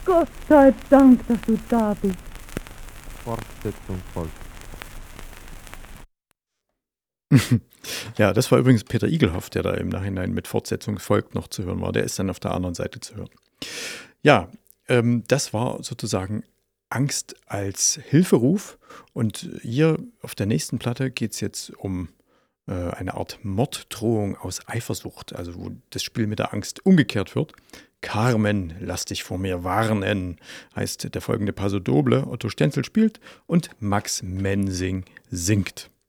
Gott sei Dank, dass du da bist. Fortsetzung folgt. Ja, das war übrigens Peter Igelhoff, der da im Nachhinein mit Fortsetzung folgt noch zu hören war. Der ist dann auf der anderen Seite zu hören. Ja, das war sozusagen Angst als Hilferuf. Und hier auf der nächsten Platte geht es jetzt um eine Art Morddrohung aus Eifersucht, also wo das Spiel mit der Angst umgekehrt wird. Carmen, lass dich vor mir warnen, heißt der folgende Paso Doble. Otto Stenzel spielt und Max Mensing singt.